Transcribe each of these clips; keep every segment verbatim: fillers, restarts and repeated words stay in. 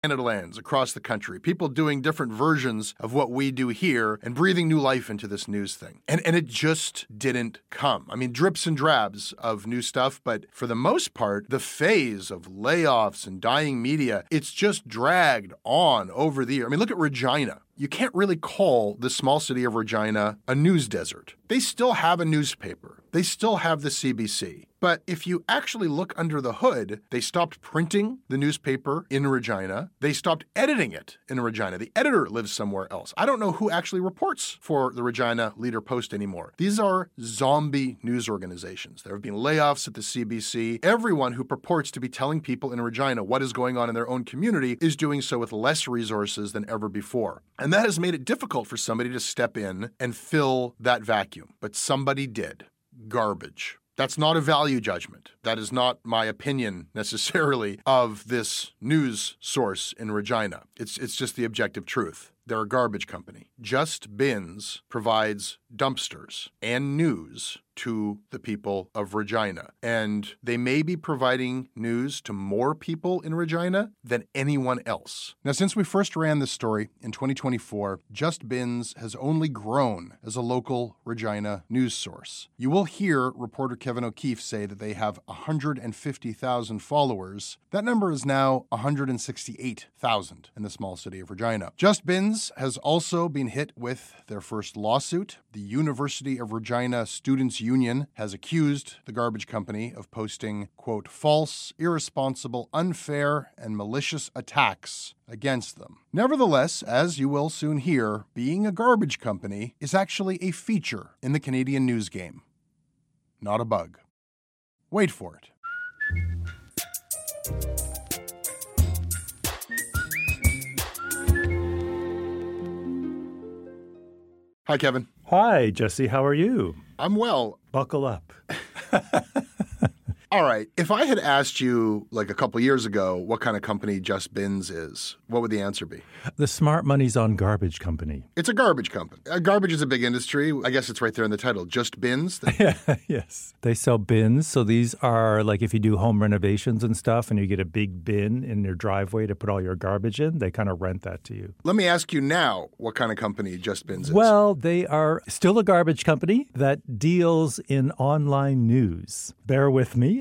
Canada lands across the country, people doing different versions of what we do here and breathing new life into this news thing. And and it just didn't come. I mean, drips and drabs of new stuff, but for the most part, the phase of layoffs and dying media, it's just dragged on over the year. I mean, look at Regina. You can't really call the small city of Regina a news desert. They still have a newspaper. They still have the C B C. But if you actually look under the hood, they stopped printing the newspaper in Regina. They stopped editing it in Regina. The editor lives somewhere else. I don't know who actually reports for the Regina Leader-Post anymore. These are zombie news organizations. There have been layoffs at the C B C. Everyone who purports to be telling people in Regina what is going on in their own community is doing so with less resources than ever before. And that has made it difficult for somebody to step in and fill that vacuum. But somebody did. Garbage. That's not a value judgment. That is not my opinion necessarily of this news source in Regina. It's it's just the objective truth. They're a garbage company. Just Bins provides dumpsters and news to the people of Regina. And they may be providing news to more people in Regina than anyone else. Now, since we first ran this story in twenty twenty-four, Just Bins has only grown as a local Regina news source. You will hear reporter Kevin O'Keefe say that they have one hundred fifty thousand followers. That number is now one hundred sixty-eight thousand in the small city of Regina. Just Bins has also been hit with their first lawsuit. The University of Regina Students' Union has accused the garbage company of posting, quote, false, irresponsible, unfair, and malicious attacks against them. Nevertheless, as you will soon hear, being a garbage company is actually a feature in the Canadian news game, not a bug. Wait for it. Hi, Kevin. Hi, Jesse. How are you? I'm well. Buckle up. All right. If I had asked you like a couple years ago what kind of company Just Bins is, what would the answer be? The smart money's on garbage company. It's a garbage company. Uh, garbage is a big industry. I guess it's right there in the title. Just Bins. Yeah, yes. They sell bins. So these are like if you do home renovations and stuff and you get a big bin in your driveway to put all your garbage in, they kind of rent that to you. Let me ask you now what kind of company Just Bins is. Well, they are still a garbage company that deals in online news. Bear with me.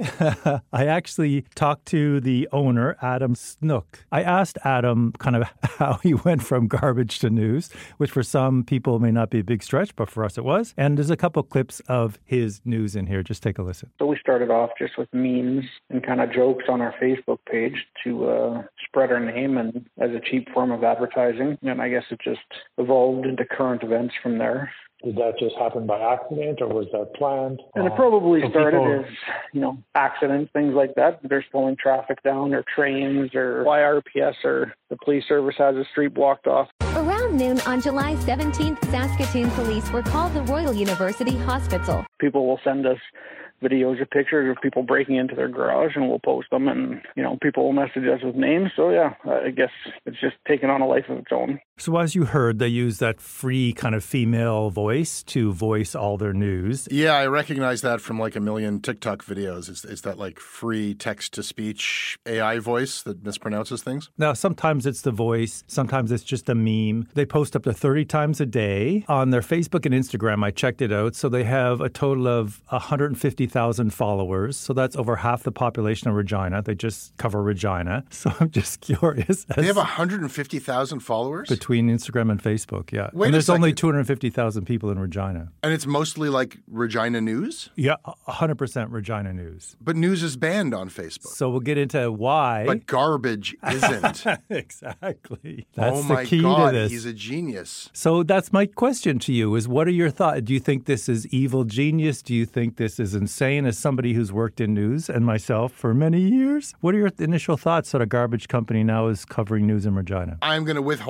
I actually talked to the owner, Adam Snook. I asked Adam kind of how he went from garbage to news, which for some people may not be a big stretch, but for us it was. And there's a couple clips of his news in here. Just take a listen. So we started off just with memes and kind of jokes on our Facebook page to uh, spread our name and as a cheap form of advertising. And I guess it just evolved into current events from there. Did that just happen by accident, or was that planned? And it probably so started people... as, you know, accidents, things like that. They're slowing traffic down, or trains, or Y R P S, or the police service has a street blocked off. Around noon on July seventeenth, Saskatoon police were called to Royal University Hospital. People will send us videos or pictures of people breaking into their garage, and we'll post them, and, you know, people will message us with names. So, yeah, I guess it's just taken on a life of its own. So as you heard, they use that free kind of female voice to voice all their news. Yeah, I recognize that from like a million TikTok videos. It's, it's that like free text-to-speech A I voice that mispronounces things. Now, sometimes it's the voice. Sometimes it's just a meme. They post up to thirty times a day on their Facebook and Instagram. I checked it out. So they have a total of one hundred fifty thousand followers. So that's over half the population of Regina. They just cover Regina. So I'm just curious. They have one hundred fifty thousand followers? Between Instagram and Facebook, yeah. Wait and there's a only second. two hundred fifty thousand people in Regina. And it's mostly like Regina news? Yeah, one hundred percent Regina news. But news is banned on Facebook. So we'll get into why. But garbage isn't. Exactly. That's oh my the key God, to this. He's a genius. So that's my question to you is what are your thoughts? Do you think this is evil genius? Do you think this is insane? As somebody who's worked in news and myself for many years, what are your initial thoughts that a garbage company now is covering news in Regina? I'm going to withhold any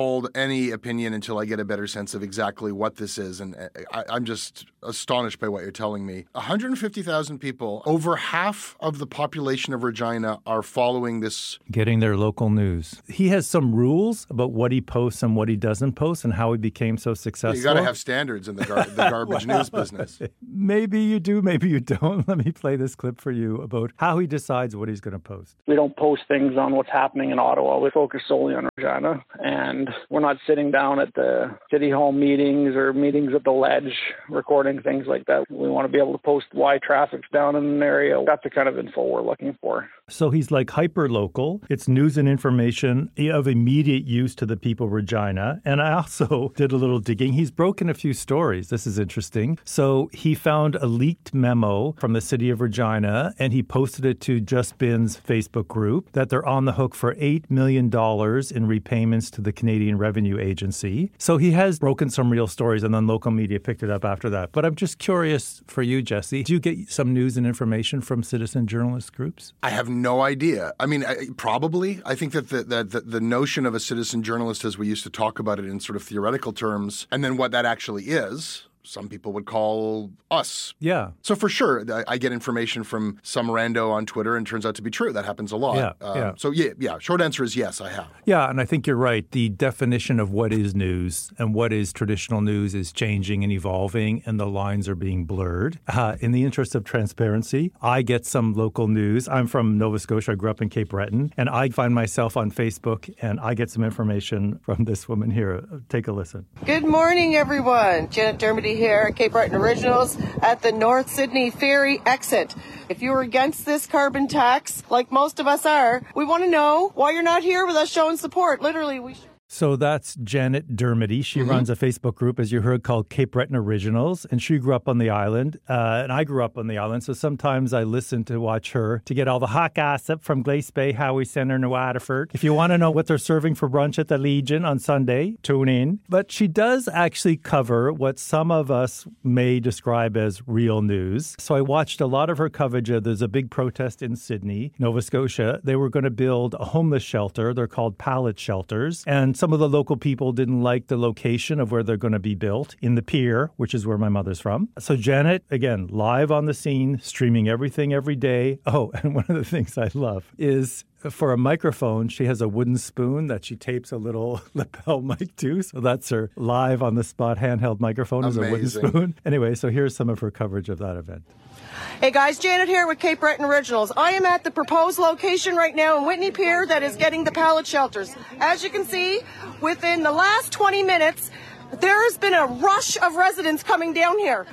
any opinion until I get a better sense of exactly what this is. And I, I'm just astonished by what you're telling me. one hundred fifty thousand people, over half of the population of Regina are following this. Getting their local news. He has some rules about what he posts and what he doesn't post and how he became so successful. You got to have standards in the, gar- the garbage well, news business. Maybe you do, maybe you don't. Let me play this clip for you about how he decides what he's going to post. We don't post things on what's happening in Ottawa. We focus solely on Regina, and we're not sitting down at the city hall meetings or meetings at the Ledge recording things like that. We want to be able to post why traffic's down in an area. That's the kind of info we're looking for. So he's like hyper-local. It's news and information of immediate use to the people of Regina. And I also did a little digging. He's broken a few stories. This is interesting. So he found a leaked memo from the city of Regina, and he posted it to Just Bin's Facebook group that they're on the hook for eight million dollars in repayments to the Canadian Revenue Agency. So he has broken some real stories, and then local media picked it up after that. But I'm just curious for you, Jesse. Do you get some news and information from citizen journalist groups? I have no idea. I mean, I, probably. I think that the, the, the, the notion of a citizen journalist, as we used to talk about it in sort of theoretical terms, and then what that actually is, some people would call us. Yeah. So for sure, I, I get information from some rando on Twitter and it turns out to be true. That happens a lot. Yeah, uh, yeah. So yeah, yeah. Short answer is yes, I have. Yeah, and I think you're right. The definition of what is news and what is traditional news is changing and evolving, and the lines are being blurred. Uh, in the interest of transparency, I get some local news. I'm from Nova Scotia. I grew up in Cape Breton, and I find myself on Facebook, and I get some information from this woman here. Take a listen. Good morning, everyone. Janet Dermody here at Cape Breton Originals at the North Sydney Ferry exit. If you're against this carbon tax, like most of us are, we want to know why you're not here with us showing support. Literally, we should. So that's Janet Dermody. She mm-hmm. runs a Facebook group, as you heard, called Cape Breton Originals, and she grew up on the island, uh, and I grew up on the island, so sometimes I listen to watch her to get all the hot gossip from Glace Bay, Howie Centre, and Waterford. If you want to know what they're serving for brunch at the Legion on Sunday, tune in. But she does actually cover what some of us may describe as real news. So I watched a lot of her coverage. There's a big protest in Sydney, Nova Scotia. They were going to build a homeless shelter. They're called pallet shelters, and some of the local people didn't like the location of where they're going to be built in the pier, which is where my mother's from. So Janet, again, live on the scene, streaming everything every day. Oh, and one of the things I love is for a microphone, she has a wooden spoon that she tapes a little lapel mic to. So that's her live on the spot handheld microphone as a wooden spoon. Anyway, so here's some of her coverage of that event. Hey guys, Janet here with Cape Breton Originals. I am at the proposed location right now in Whitney Pier that is getting the pallet shelters. As you can see, within the last twenty minutes, there has been a rush of residents coming down here.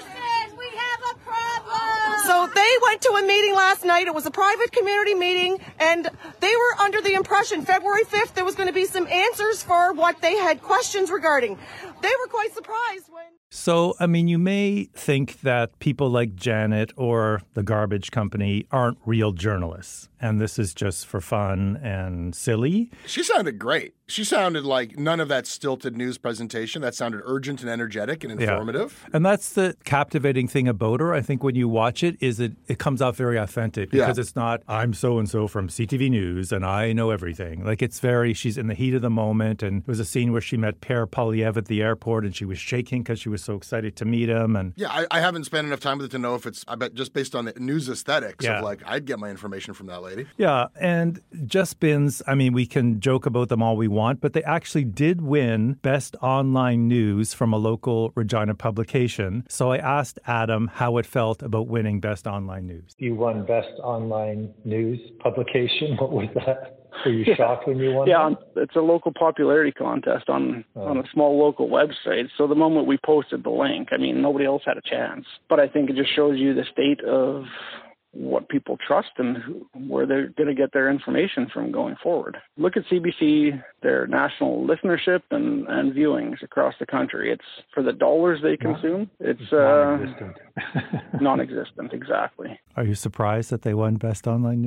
We have a problem. So they went to a meeting last night. It was a private community meeting, and they were under the impression February fifth there was going to be some answers for what they had questions regarding. They were quite surprised when... So, I mean, you may think that people like Janet or the garbage company aren't real journalists, and this is just for fun and silly. She sounded great. She sounded like none of that stilted news presentation. That sounded urgent and energetic and informative. Yeah. And that's the captivating thing about her. I think when you watch it, is it, it comes out very authentic because yeah. it's not, I'm so-and-so from C T V News and I know everything. Like, it's very, she's in the heat of the moment. And there was a scene where she met Per Polyev at the airport and she was shaking because she was so excited to meet him. And yeah, I, I haven't spent enough time with it to know if it's, I bet just based on the news aesthetics yeah. of like, I'd get my information from that lady. Yeah. And Just Bins, I mean, we can joke about them all we want, but they actually did win Best Online News from a local Regina publication. So I asked Adam how it felt about winning Best Online News. You won Best Online News publication. What was that? Were you shocked when you won? Yeah, that? It's a local popularity contest on, oh. on a small local website. So the moment we posted the link, I mean, nobody else had a chance. But I think it just shows you the state of what people trust and who, where they're going to get their information from going forward. Look at C B C, their national listenership and, and viewings across the country. It's for the dollars they consume. It's, it's non-existent. Uh, non-existent, exactly. Are you surprised that they won Best Online News?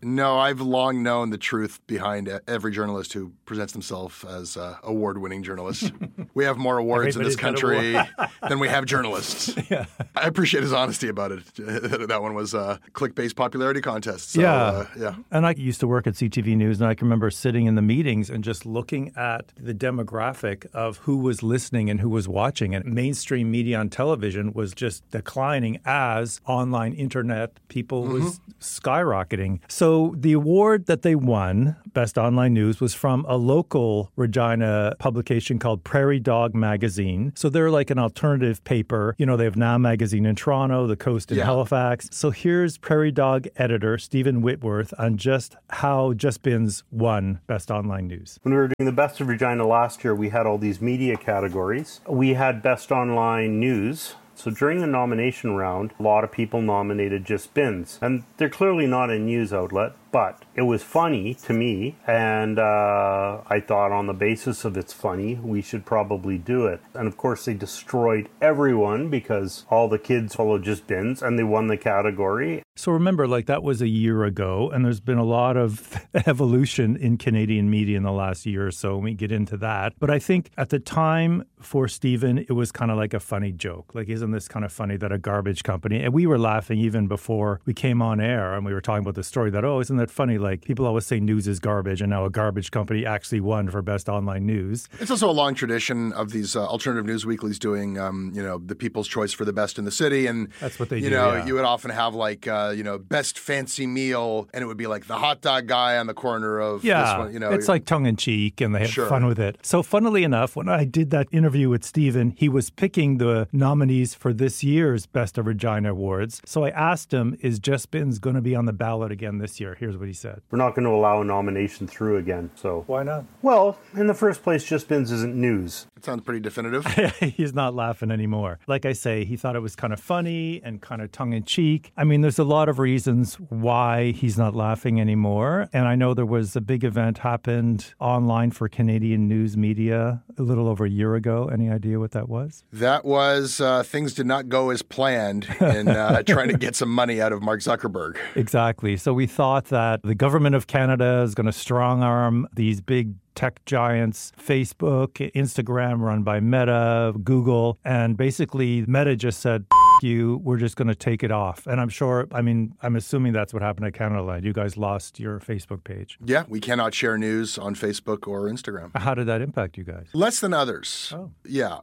No, I've long known the truth behind every journalist who presents themselves as uh, award-winning journalists. We have more awards Everybody's in this country than we have journalists. Yeah. I appreciate his honesty about it. That one was a click-based popularity contest. So, yeah. Uh, yeah. And I used to work at C T V News, and I can remember sitting in the meetings and just looking at the demographic of who was listening and who was watching. And mainstream media on television was just declining as online internet people mm-hmm. was skyrocketing. So the award that they won, Best Online News, was from a local Regina publication called Prairie Dog Magazine. So they're like an alternative paper. You know, they have Now Magazine in Toronto, The Coast in yeah. Halifax. So here's Prairie Dog editor Stephen Whitworth on just how Just Bins won Best Online News. When we were doing the Best of Regina last year, we had all these media categories. We had Best Online News. So during the nomination round, a lot of people nominated Just Bins. And they're clearly not a news outlet, but it was funny to me. And uh, I thought on the basis of it's funny, we should probably do it. And of course, they destroyed everyone because all the kids followed Just Bins and they won the category. So remember, like that was a year ago, and there's been a lot of evolution in Canadian media in the last year or so, and we get into that. But I think at the time for Stephen, it was kind of like a funny joke. Like, isn't this kind of funny that a garbage company, and we were laughing even before we came on air, and we were talking about the story that, oh, isn't that funny? Like, people always say news is garbage, and now a garbage company actually won for Best Online News. It's also a long tradition of these uh, alternative news weeklies doing, um, you know, the People's Choice for the best in the city. And that's what they you do, know, yeah. you would often have like, uh, you know, best fancy meal, and it would be like the hot dog guy on the corner of yeah, this one. You know, it's like tongue in cheek, and they had sure. fun with it. So, funnily enough, when I did that interview with Stephen, he was picking the nominees for this year's Best of Regina Awards. So I asked him, is Just Bins going to be on the ballot again this year? Here's what he said. We're not going to allow a nomination through again. So why not? Well, in the first place, Just Bins isn't news. It sounds pretty definitive. He's not laughing anymore. Like I say, he thought it was kind of funny and kind of tongue in cheek. I mean, there's a lot of reasons why he's not laughing anymore. And I know there was a big event happened online for Canadian news media a little over a year ago. Any idea what that was? That was uh, things did not go as planned in uh, trying to get some money out of Mark Zuckerberg. Exactly. So we thought that the government of Canada is going to strong arm these big tech giants, Facebook, Instagram, run by Meta, Google, and basically Meta just said, you, we're just going to take it off. And I'm sure, I mean, I'm assuming that's what happened at Canada Land. You guys lost your Facebook page. Yeah, we cannot share news on Facebook or Instagram. How did that impact you guys? Less than others. Oh. Yeah,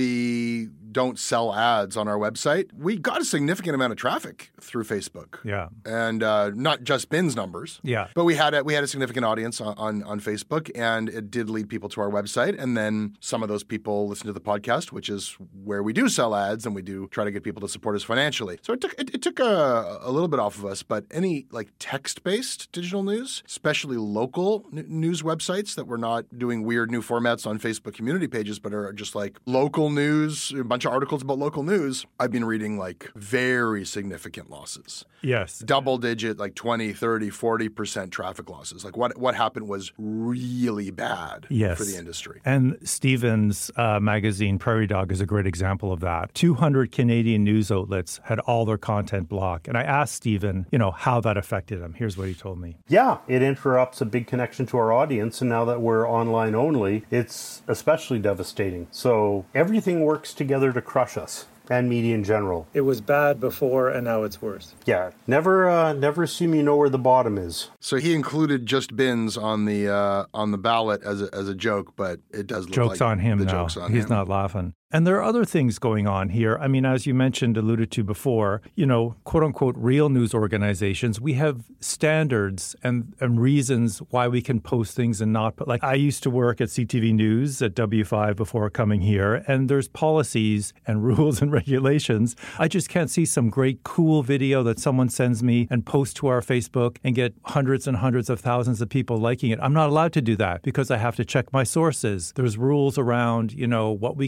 we don't sell ads on our website. We got a significant amount of traffic through Facebook. Yeah. And uh, not just Bins numbers. Yeah. But we had a, we had a significant audience on, on, on Facebook, and it did lead people to our website. And then some of those people listen to the podcast, which is where we do sell ads, and we do try to get people to support us financially. So it took it, it took a, a little bit off of us, but any like text-based digital news, especially local n- news websites that were not doing weird new formats on Facebook community pages, but are just like local news, a bunch of articles about local news, I've been reading like very significant losses. Yes. Double digit, like twenty, thirty, forty percent traffic losses. Like what, what happened was really bad yes. for the industry. And Stephen's uh, magazine, Prairie Dog, is a great example of that. two hundred Canadian news outlets had all their content blocked. And I asked Stephen, you know, how that affected him. Here's what he told me. Yeah, it interrupts a big connection to our audience. And now that we're online only, it's especially devastating. So everything works together to crush us. And media in general. It was bad before, and now it's worse. Yeah. Never uh, never assume you know where the bottom is. So he included Just Bins on the uh, on the ballot as a, as a joke, but it does look joke's like on him the now. joke's on He's him. not laughing. And there are other things going on here. I mean, as you mentioned, alluded to before, you know, quote unquote, real news organizations, we have standards and, and reasons why we can post things and not. But like I used to work at C T V News at W five before coming here, and there's policies and rules and regulations. I just can't see some great, cool video that someone sends me and post to our Facebook and get hundreds and hundreds of thousands of people liking it. I'm not allowed to do that because I have to check my sources. There's rules around, you know, what we can post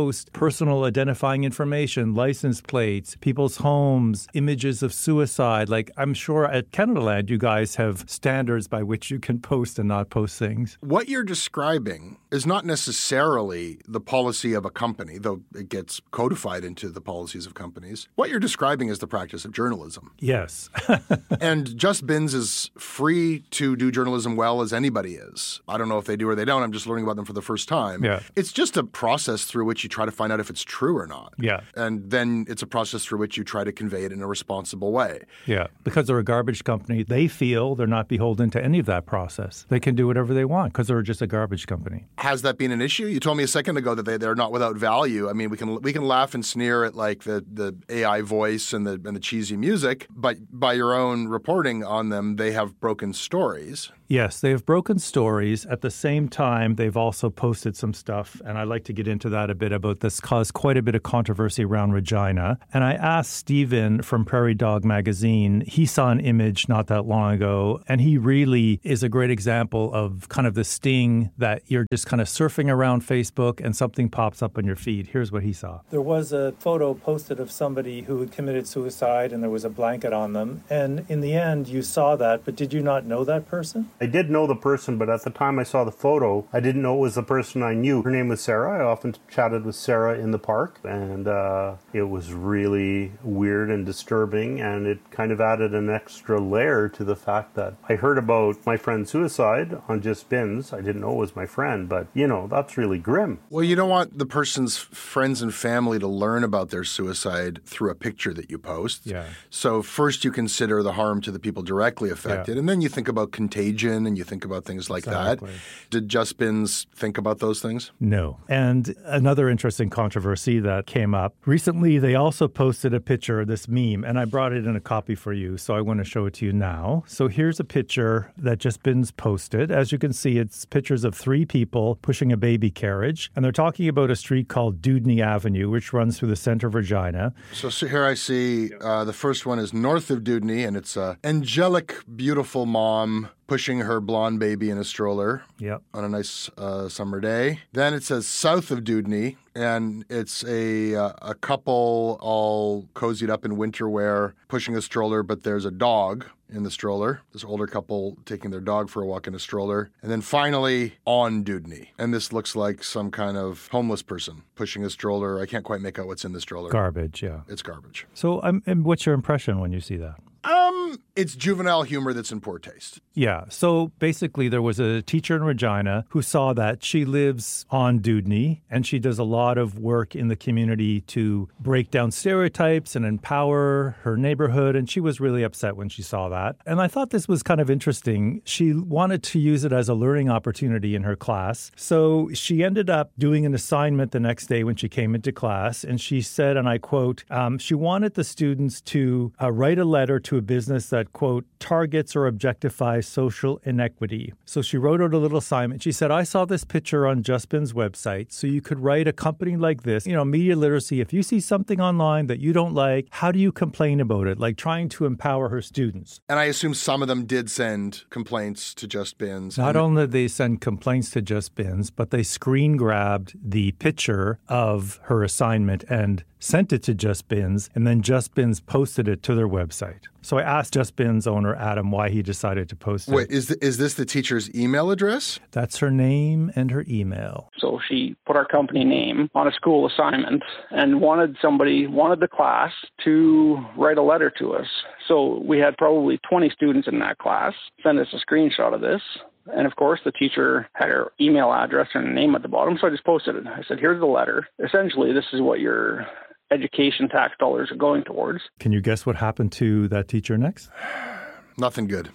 post personal identifying information, license plates, people's homes, images of suicide. Like, I'm sure at Canadaland, you guys have standards by which you can post and not post things. What you're describing is not necessarily the policy of a company, though it gets codified into the policies of companies. What you're describing is the practice of journalism. Yes. And Just Bins is free to do journalism well as anybody is. I don't know if they do or they don't. I'm just learning about them for the first time. Yeah. It's just a process through which you try to find out if it's true or not. Yeah. And then it's a process through which you try to convey it in a responsible way. Yeah. Because they're a garbage company, they feel they're not beholden to any of that process. They can do whatever they want because they're just a garbage company. Has that been an issue? You told me a second ago that they, they're not without value. I mean, we can we can laugh and sneer at like the, the A I voice and the and the cheesy music, but by your own reporting on them, they have broken stories. Yes, they have broken stories. At the same time, they've also posted some stuff, and I'd like to get into that a bit about this, caused quite a bit of controversy around Regina. And I asked Stephen from Prairie Dog Magazine, he saw an image not that long ago, and he really is a great example of kind of the sting that you're just kind of surfing around Facebook and something pops up on your feed. Here's what he saw. There was a photo posted of somebody who had committed suicide, and there was a blanket on them. And in the end, you saw that, but did you not know that person? I did know the person, but at the time I saw the photo, I didn't know it was the person I knew. Her name was Sarah. I often chatted with Sarah in the park, and uh, it was really weird and disturbing, and it kind of added an extra layer to the fact that I heard about my friend's suicide on Just Bins. I didn't know it was my friend, but, you know, that's really grim. Well, you don't want the person's friends and family to learn about their suicide through a picture that you post. Yeah. So first you consider the harm to the people directly affected, yeah. and then you think about contagion and you think about things like exactly. that. Did Just Bins think about those things? No. And another interesting controversy that came up. Recently, they also posted a picture of this meme, and I brought it in a copy for you, so I want to show it to you now. So here's a picture that Just Bins posted. As you can see, it's pictures of three people pushing a baby carriage, and they're talking about a street called Dewdney Avenue, which runs through the center of Regina. So, so here I see uh, the first one is north of Dewdney, and it's a angelic, beautiful mom pushing her blonde baby in a stroller yep. on a nice uh, summer day. Then it says south of Dewdney, and it's a uh, a couple all cozied up in winter wear pushing a stroller, but there's a dog in the stroller. This older couple taking their dog for a walk in a stroller. And then finally, on Dewdney. And this looks like some kind of homeless person pushing a stroller. I can't quite make out what's in the stroller. Garbage, yeah. It's garbage. So um, and what's your impression when you see that? Um, it's juvenile humor that's in poor taste. Yeah. So basically, there was a teacher in Regina who saw that. She lives on Dewdney, and she does a lot of work in the community to break down stereotypes and empower her neighborhood. And she was really upset when she saw that. And I thought this was kind of interesting. She wanted to use it as a learning opportunity in her class. So she ended up doing an assignment the next day when she came into class. And she said, and I quote, um, she wanted the students to uh, write a letter to a business that, quote, targets or objectifies social inequity. So she wrote out a little assignment. She said, I saw this picture on Just Bins' website, so you could write a company like this, you know, media literacy. If you see something online that you don't like, how do you complain about it? Like trying to empower her students. And I assume some of them did send complaints to Just Bins. Not only did they send complaints to Just Bins, but they screen grabbed the picture of her assignment and sent it to Just Bins, and then Just Bins posted it to their website. So I asked Just Bins owner Adam why he decided to post it. Wait, is, the, is this the teacher's email address? That's her name and her email. So she put our company name on a school assignment and wanted somebody, wanted the class to write a letter to us. So we had probably twenty students in that class send us a screenshot of this. And of course, the teacher had her email address and her name at the bottom, so I just posted it. I said, here's the letter. Essentially, this is what your education tax dollars are going towards. Can you guess what happened to that teacher next? Nothing good.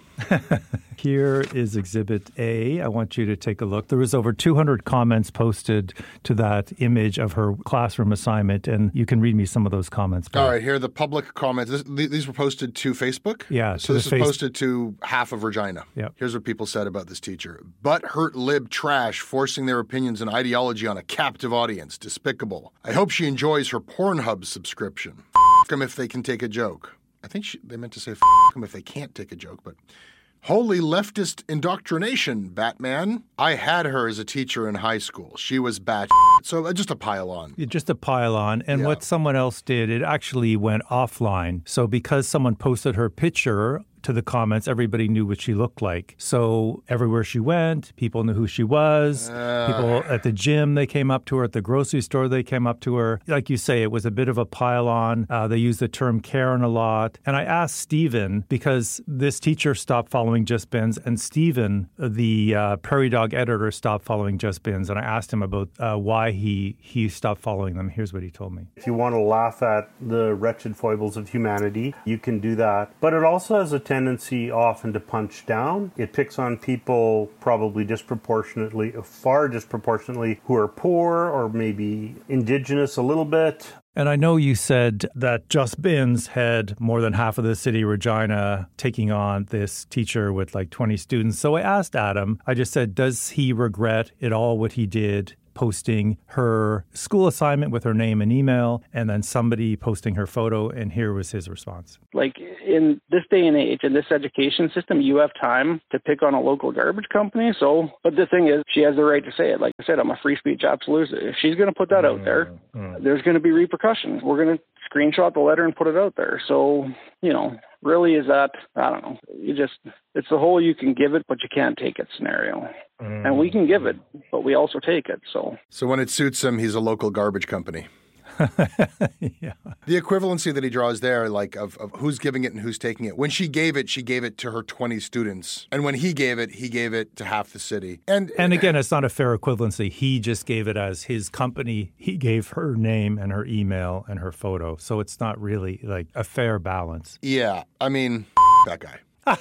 Here is Exhibit A. I want you to take a look. There was over two hundred comments posted to that image of her classroom assignment, and you can read me some of those comments. All right, here are the public comments. This, these were posted to Facebook? Yeah. So this is face- posted to half of Regina. Yeah. Here's what people said about this teacher. Butt-hurt lib trash, forcing their opinions and ideology on a captive audience. Despicable. I hope she enjoys her Pornhub subscription. F*** them if they can take a joke. I think she, they meant to say f*** them if they can't take a joke, but Holy leftist indoctrination, Batman. I had her as a teacher in high school. She was bat. So just a pile on. Just a pile on. And Yeah. what someone else did, it actually went offline. So because someone posted her picture to the comments, everybody knew what she looked like. So everywhere she went, people knew who she was. Uh. People at the gym, they came up to her. At the grocery store, they came up to her. Like you say, it was a bit of a pile on. Uh, they used the term Karen a lot. And I asked Stephen, because this teacher stopped following Just Bins, and Stephen, the uh, Prairie Dog editor, stopped following Just Bins. And I asked him about uh, why he, he stopped following them. Here's what he told me. If you want to laugh at the wretched foibles of humanity, you can do that. But it also has a tendency often to punch down. It picks on people probably disproportionately, far disproportionately, who are poor or maybe indigenous a little bit. And I know you said that Just Bins had more than half of the city of Regina taking on this teacher with like twenty students. So I asked Adam, I just said, does he regret it all what he did, posting her school assignment with her name and email, and then somebody posting her photo? And here was his response. Like in this day and age, in this education system, you have time to pick on a local garbage company. So, but the thing is, she has the right to say it. Like I said, I'm a free speech absolute. If she's going to put that out there, Mm-hmm. there's going to be repercussions. We're going to screenshot the letter and put it out there. So, you know, really is that, I don't know, you just, it's the whole you can give it, but you can't take it scenario. Mm. And we can give it, but we also take it. So, So when it suits him, he's a local garbage company. Yeah. The equivalency that he draws there, like of, of who's giving it and who's taking it. When she gave it, she gave it to her twenty students. And when he gave it, he gave it to half the city. And And again, it's not a fair equivalency. He just gave it as his company. He gave her name and her email and her photo. So it's not really like a fair balance. yeah, I mean, that guy.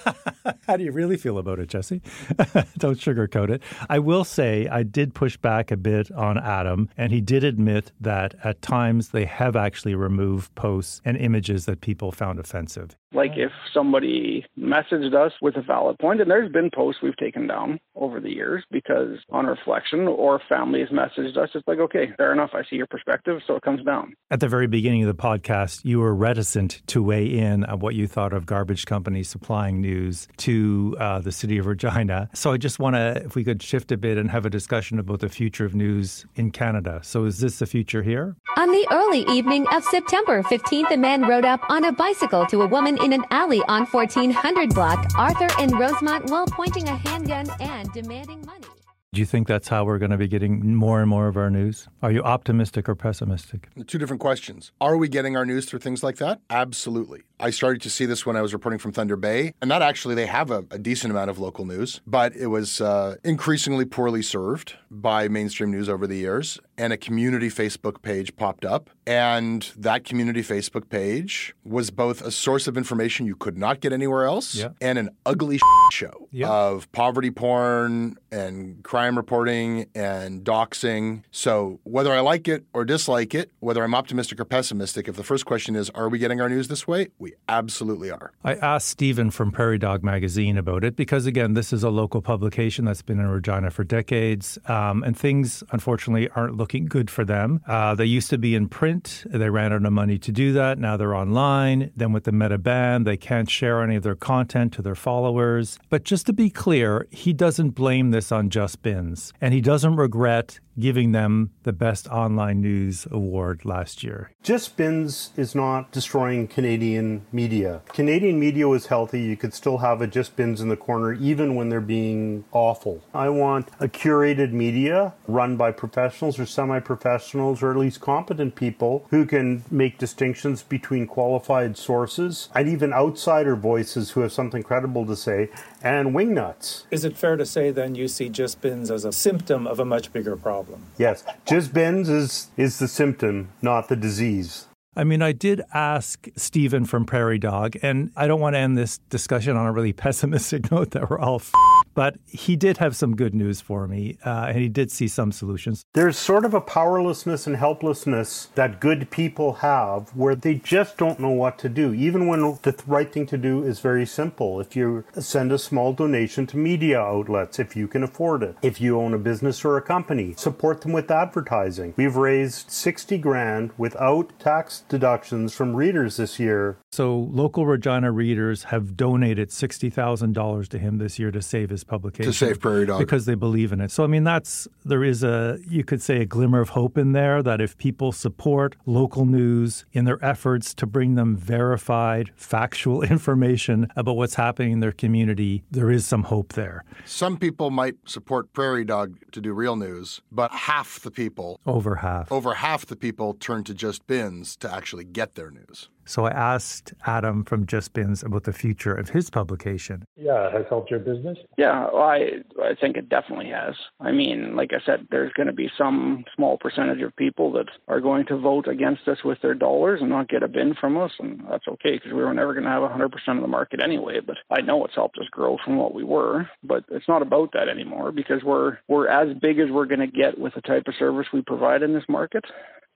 How do you really feel about it, Jesse? Don't sugarcoat it. I will say I did push back a bit on Adam, and he did admit that at times they have actually removed posts and images that people found offensive. like if somebody messaged us with a valid point, and there's been posts we've taken down over the years because on reflection, or family has messaged us, it's like, okay, fair enough, I see your perspective, so it comes down. At the very beginning of the podcast, you were reticent to weigh in on what you thought of garbage companies supplying news to uh, the city of Regina. So I just want to, if we could shift a bit and have a discussion about the future of news in Canada. So is this the future here? On the early evening of September fifteenth, a man rode up on a bicycle to a woman in an alley on fourteen hundred block, Arthur and Rosemont, while pointing a handgun and demanding money. Do you think that's how we're going to be getting more and more of our news? Are you optimistic or pessimistic? Two different questions. Are we getting our news through things like that? Absolutely. I started to see this when I was reporting from Thunder Bay, and that actually, they have a, a decent amount of local news, but it was uh, increasingly poorly served by mainstream news over the years, and a community Facebook page popped up, and that community Facebook page was both a source of information you could not get anywhere else, yeah. and an ugly show yeah. of poverty porn and crime reporting and doxing. So whether I like it or dislike it, whether I'm optimistic or pessimistic, if the first question is, are we getting our news this way? We absolutely are. I asked Stephen from Prairie Dog Magazine about it because, again, this is a local publication that's been in Regina for decades, um, and things, unfortunately, aren't looking good for them. Uh, they used to be in print. They ran out of money to do that. Now they're online. Then with the Meta ban, they can't share any of their content to their followers. But just to be clear, he doesn't blame this on Just Bins, and he doesn't regret giving them the Best Online News Award last year. Just Bins is not destroying Canadian media. Canadian media was healthy. You could still have a Just Bins in the corner even when they're being awful. I want a curated media run by professionals or semi-professionals or at least competent people who can make distinctions between qualified sources and even outsider voices who have something credible to say, and wingnuts. Is it fair to say then you see Just Bins as a symptom of a much bigger problem? Yes, Just Bins is, is the symptom, not the disease. I mean, I did ask Stephen from Prairie Dog, and I don't want to end this discussion on a really pessimistic note that we're all f- But he did have some good news for me, uh, and he did see some solutions. There's sort of a powerlessness and helplessness that good people have where they just don't know what to do, even when the right thing to do is very simple. If you send a small donation to media outlets, if you can afford it, if you own a business or a company, support them with advertising. We've raised sixty grand without tax deductions from readers this year. So local Regina readers have donated sixty thousand dollars to him this year to save his publication. To save Prairie Dog. Because they believe in it. So, I mean, that's, there is a, you could say, a glimmer of hope in there that if people support local news in their efforts to bring them verified, factual information about what's happening in their community, there is some hope there. Some people might support Prairie Dog to do real news, but half the people, over half, over half the people turn to Just Bins to actually get their news. So I asked Adam from Just Bins about the future of his publication. Yeah, it has helped your business? Yeah, well, I I think it definitely has. I mean, like I said, there's going to be some small percentage of people that are going to vote against us with their dollars and not get a bin from us, and that's okay because we were never going to have one hundred percent of the market anyway. But I know it's helped us grow from what we were, but it's not about that anymore because we're we're as big as we're going to get with the type of service we provide in this market.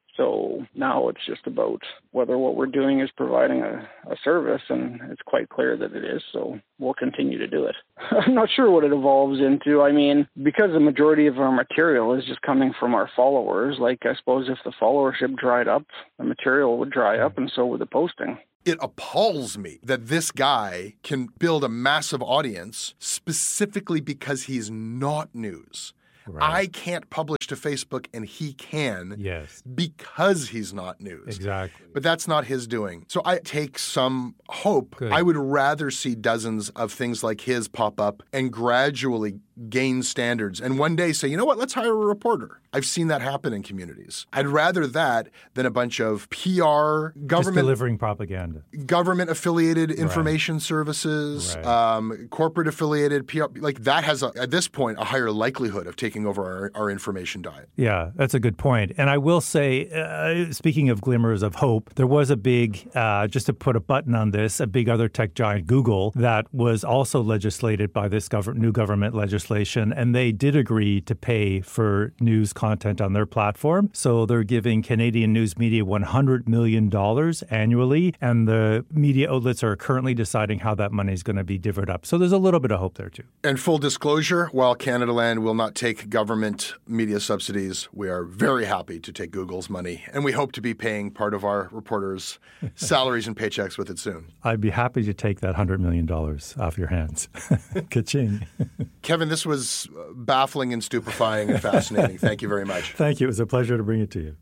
So now it's just about whether what we're doing is providing a, a service, and it's quite clear that it is, so we'll continue to do it. I'm not sure what it evolves into. I mean, because the majority of our material is just coming from our followers, like I suppose if the followership dried up, the material would dry up, and so would the posting. It appalls me that this guy can build a massive audience specifically because he's not news. Right. I can't publish to Facebook and he can yes. because he's not news. Exactly. But that's not his doing. So I take some hope. Good. I would rather see dozens of things like his pop up and gradually gain standards and one day say, you know what, let's hire a reporter. I've seen that happen in communities. I'd rather that than a bunch of P R, government... Just delivering propaganda. Government-affiliated information right. services, right. um, corporate-affiliated P R. Like that has, a, at this point, a higher likelihood of taking over our, our information diet. Yeah, that's a good point. And I will say, uh, speaking of glimmers of hope, there was a big, uh, just to put a button on this, a big other tech giant, Google, that was also legislated by this gov- new government legislation. And they did agree to pay for news content on their platform. So they're giving Canadian news media one hundred million dollars annually. And the media outlets are currently deciding how that money is going to be divvied up. So there's a little bit of hope there, too. And full disclosure, while Canadaland will not take government media subsidies, we are very happy to take Google's money. And we hope to be paying part of our reporters' salaries and paychecks with it soon. I'd be happy to take that one hundred million dollars off your hands. Ka-ching. Kevin, this was baffling and stupefying and fascinating. Thank you very much. Thank you. It was a pleasure to bring it to you.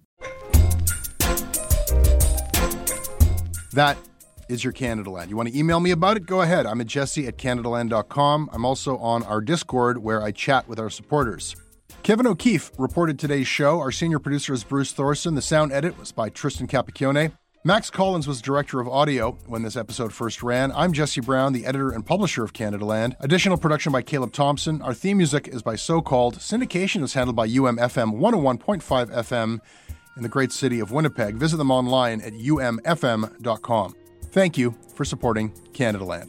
That is your Canadaland. You want to email me about it? Go ahead. I'm at jesse at canadaland dot com. I'm also on our Discord where I chat with our supporters. Kevin O'Keefe reported today's show. Our senior producer is Bruce Thorson. The sound edit was by Tristan Capacchione. Max Collins was director of audio when this episode first ran. I'm Jesse Brown, the editor and publisher of Canadaland. Additional production by Caleb Thompson. Our theme music is by So Called. Syndication is handled by U M F M one oh one point five F M in the great city of Winnipeg. Visit them online at u m f m dot com. Thank you for supporting Canadaland.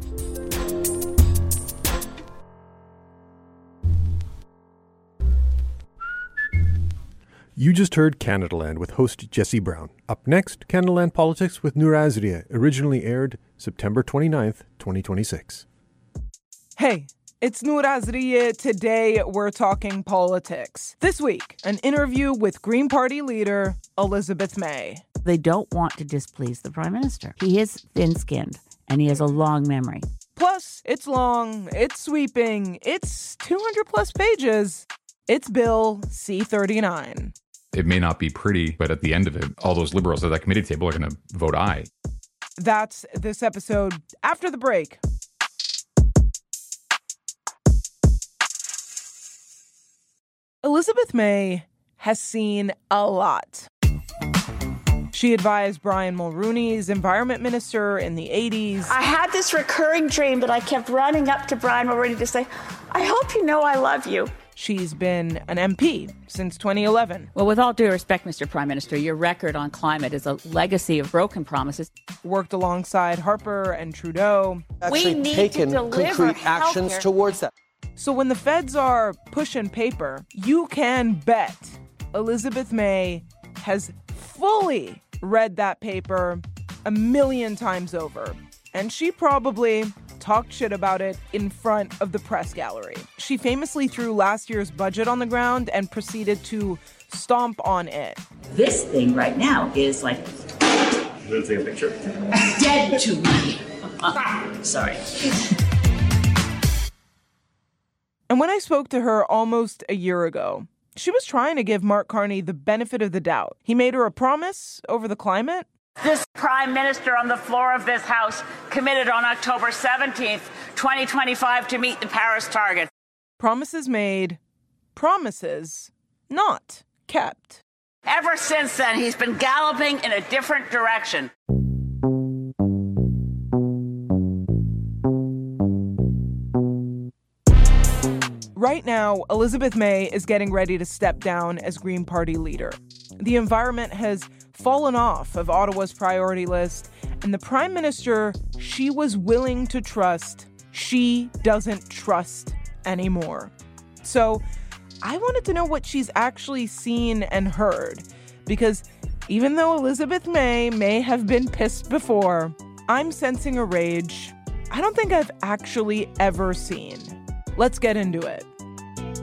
You just heard Canadaland with host Jesse Brown. Up next, Canadaland Politics with Noor Azria, originally aired September twenty-ninth, twenty twenty-six. Hey, it's Noor Azria. Today we're talking politics. This week, an interview with Green Party leader Elizabeth May. They don't want to displease the Prime Minister. He is thin-skinned, and he has a long memory. Plus, it's long, it's sweeping, it's two hundred plus pages. It's Bill C thirty-nine. It may not be pretty, but at the end of it, all those liberals at that committee table are going to vote aye. That's this episode after the break. Elizabeth May has seen a lot. She advised Brian Mulroney's environment minister in the eighties. I had this recurring dream that I kept running up to Brian Mulroney to say, I hope you know I love you. She's been an M P since twenty eleven. Well, with all due respect, Mister Prime Minister, your record on climate is a legacy of broken promises. Worked alongside Harper and Trudeau. Actually we need taken to deliver concrete actions healthcare. towards that. So when the feds are pushing paper, you can bet Elizabeth May has fully read that paper a million times over. And she probably talked shit about it in front of the press gallery. She famously threw last year's budget on the ground and proceeded to stomp on it. This thing right now is like... You want to take a picture? Dead to me. Sorry. And when I spoke to her almost a year ago, she was trying to give Mark Carney the benefit of the doubt. He made her a promise over the climate. This Prime Minister on the floor of this House committed on October seventeenth, twenty twenty-five to meet the Paris target. Promises made, promises not kept. Ever since then, he's been galloping in a different direction. Right now, Elizabeth May is getting ready to step down as Green Party leader. The environment has fallen off of Ottawa's priority list, and the Prime Minister she was willing to trust, she doesn't trust anymore. So I wanted to know what she's actually seen and heard, because even though Elizabeth May may have been pissed before, I'm sensing a rage I don't think I've actually ever seen. Let's get into it.